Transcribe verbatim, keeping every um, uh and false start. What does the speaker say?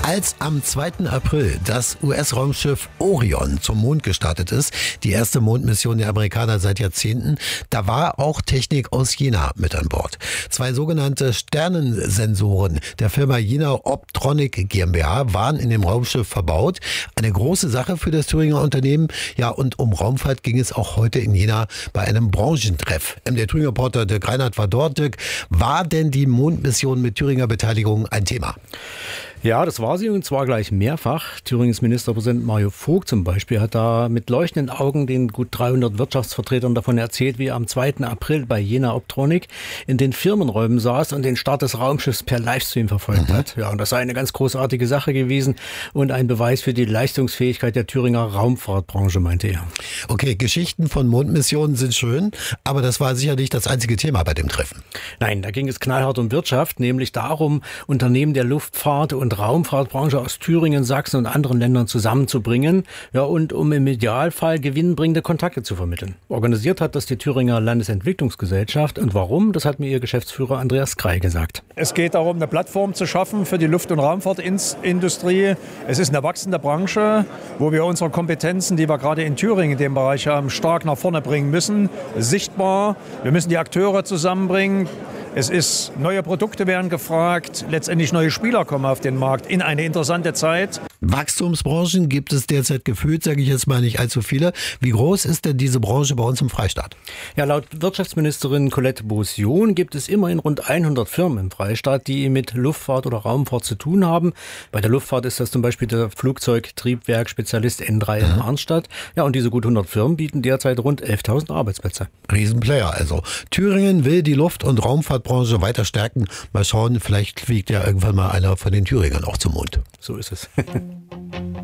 Als am zweiten April das U S-Raumschiff Orion zum Mond gestartet ist, die erste Mondmission der Amerikaner seit Jahrzehnten, da war auch Technik aus Jena mit an Bord. Zwei sogenannte Sternensensoren der Firma Jena Optronic GmbH waren in dem Raumschiff verbaut. Eine große Sache für das Thüringer Unternehmen. Ja, und um Raumfahrt ging es auch heute in Jena bei einem Branchentreff. M D R Thüringen-Reporter Dirk Reinhardt war dort. Dirk, war denn die Mondmission mit Thüringer Beteiligung ein Thema? Ja, das war sie, und zwar gleich mehrfach. Thüringens Ministerpräsident Mario Vogt zum Beispiel hat da mit leuchtenden Augen den gut dreihundert Wirtschaftsvertretern davon erzählt, wie er am zweiten April bei Jena Optronic in den Firmenräumen saß und den Start des Raumschiffs per Livestream verfolgt mhm. hat. Ja, und das sei eine ganz großartige Sache gewesen und ein Beweis für die Leistungsfähigkeit der Thüringer Raumfahrtbranche, meinte er. Okay, Geschichten von Mondmissionen sind schön, aber das war sicherlich das einzige Thema bei dem Treffen. Nein, da ging es knallhart um Wirtschaft, nämlich darum, Unternehmen der Luftfahrt und Raumfahrtbranche aus Thüringen, Sachsen und anderen Ländern zusammenzubringen, ja, und um im Idealfall gewinnbringende Kontakte zu vermitteln. Organisiert hat das die Thüringer Landesentwicklungsgesellschaft, und warum, das hat mir ihr Geschäftsführer Andreas Krei gesagt. Es geht darum, eine Plattform zu schaffen für die Luft- und Raumfahrtindustrie. Es ist eine wachsende Branche, wo wir unsere Kompetenzen, die wir gerade in Thüringen in dem Bereich haben, stark nach vorne bringen müssen, sichtbar. Wir müssen die Akteure zusammenbringen. Es ist, neue Produkte werden gefragt, letztendlich neue Spieler kommen auf den Markt in eine interessante Zeit. Wachstumsbranchen gibt es derzeit gefühlt, sage ich jetzt mal, nicht allzu viele. Wie groß ist denn diese Branche bei uns im Freistaat? Ja, laut Wirtschaftsministerin Colette Beausion gibt es immerhin rund hundert Firmen im Freistaat, die mit Luftfahrt oder Raumfahrt zu tun haben. Bei der Luftfahrt ist das zum Beispiel der Flugzeugtriebwerk-Spezialist N drei in Arnstadt. Ja, und diese gut hundert Firmen bieten derzeit rund elftausend Arbeitsplätze. Riesenplayer also. Thüringen will die Luft- und Raumfahrtbranche weiter stärken. Mal schauen, vielleicht fliegt ja irgendwann mal einer von den Thüringern auch zum Mond. So ist es.